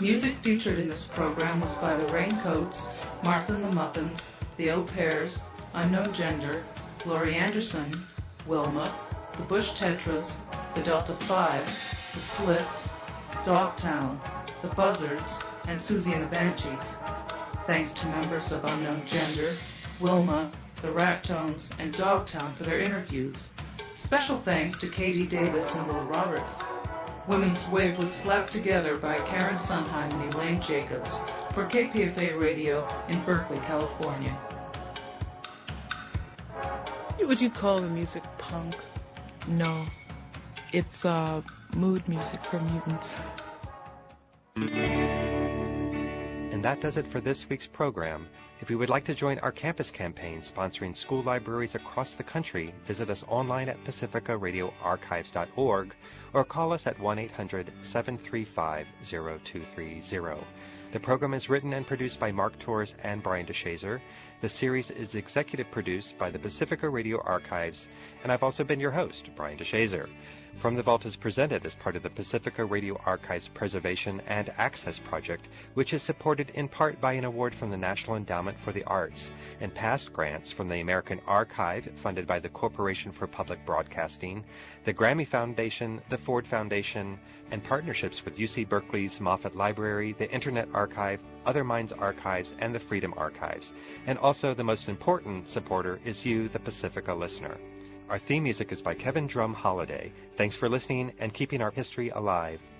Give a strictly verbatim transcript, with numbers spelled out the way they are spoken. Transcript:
Music featured in this program was by the Raincoats, Martha and the Muffins, the Au Pairs, Unknown Gender, Laurie Anderson, Wilma, the Bush Tetras, the Delta Five, the Slits, Dogtown, the Buzzards, and Susie and the Banshees. Thanks to members of Unknown Gender, Wilma, the Ragtones, and Dogtown for their interviews. Special thanks to Katie Davis and Will Roberts. Women's Wave was slapped together by Karen Sondheim and Elaine Jacobs for K P F A Radio in Berkeley, California. Would you call the music punk? No. It's uh, mood music for mutants. And that does it for this week's program. If you would like to join our campus campaign sponsoring school libraries across the country, visit us online at pacifica radio archives dot org or call us at one eight hundred, seven three five, zero two three zero. The program is written and produced by Mark Torres and Brian DeShazer. The series is executive produced by the Pacifica Radio Archives, and I've also been your host, Brian DeShazer. From the Vault is presented as part of the Pacifica Radio Archives Preservation and Access Project, which is supported in part by an award from the National Endowment for the Arts and past grants from the American Archive, funded by the Corporation for Public Broadcasting, the Grammy Foundation, the Ford Foundation, and partnerships with U C Berkeley's Moffett Library, the Internet Archive, Other Minds Archives, and the Freedom Archives. And also the most important supporter is you, the Pacifica listener. Our theme music is by Kevin Drum Holiday. Thanks for listening and keeping our history alive.